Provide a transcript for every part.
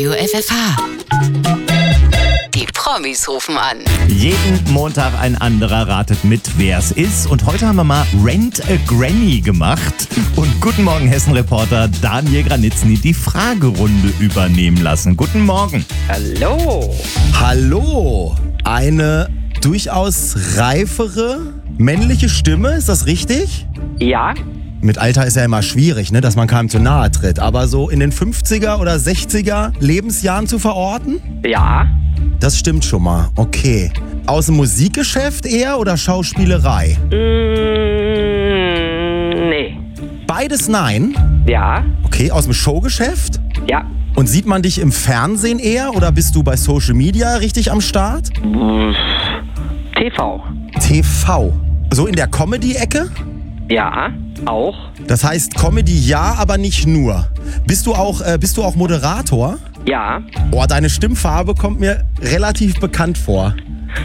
Radio FFH. Die Promis rufen an. Jeden Montag ein anderer ratet mit, wer es ist. Und heute haben wir mal Rent a Granny gemacht. Und Guten Morgen Hessen-Reporter Daniel Granitzny die Fragerunde übernehmen lassen. Guten Morgen. Hallo. Hallo. Eine durchaus reifere männliche Stimme, ist das richtig? Ja, Mit Alter ist ja immer schwierig, ne, dass man keinem zu nahe tritt. Aber so in den 50er oder 60er Lebensjahren zu verorten? ja, Das stimmt schon mal. Okay. Aus dem Musikgeschäft eher oder Schauspielerei? nee, Beides nein. ja, Okay, aus dem Showgeschäft? ja, Und sieht man dich im Fernsehen eher oder bist du bei Social Media richtig am Start? TV, TV. So in der Comedy-Ecke? ja, auch, Das heißt Comedy ja, aber nicht nur. Bist du auch Moderator? ja, Oh, deine Stimmfarbe kommt mir relativ bekannt vor.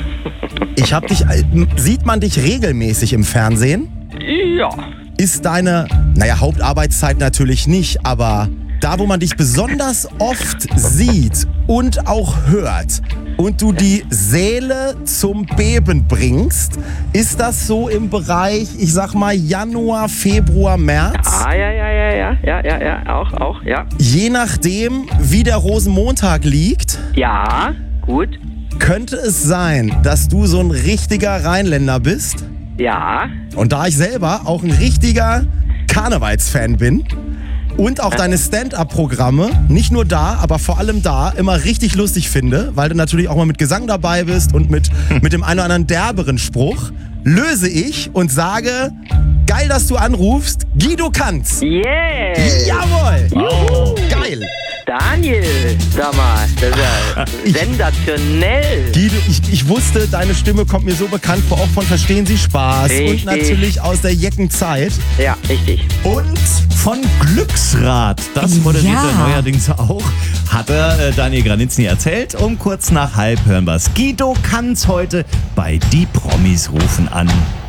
Sieht man dich regelmäßig im Fernsehen? ja, Ist deine, Hauptarbeitszeit natürlich nicht, aber da, wo man dich besonders oft sieht und auch hört und du die Seele zum Beben bringst, ist das so im Bereich, ich sag mal, Januar, Februar, März? ja, auch, ja, Je nachdem, wie der Rosenmontag liegt, ja, gut, könnte es sein, dass du so ein richtiger Rheinländer bist. ja, Und da ich selber auch ein richtiger Karnevalsfan bin und auch deine Stand-up-Programme, nicht nur da, aber vor allem da, immer richtig lustig finde, weil du natürlich auch mal mit Gesang dabei bist und mit dem einen oder anderen derberen Spruch, löse ich und sage, geil, dass du anrufst, Guido Kanz. yeah, Jawohl! Oh. Geil! Daniel, sag mal, das ist ja sensationell. Guido, ich wusste, deine Stimme kommt mir so bekannt vor, auch von Verstehen Sie Spaß Richtig. und natürlich aus der Jeckenzeit. Ja, richtig. Und von Glücksrad, das moderiert er neuerdings auch, hat er Daniel Granitzny erzählt. Um kurz nach halb hören wir es. Guido Kanz heute bei Die Promis rufen an.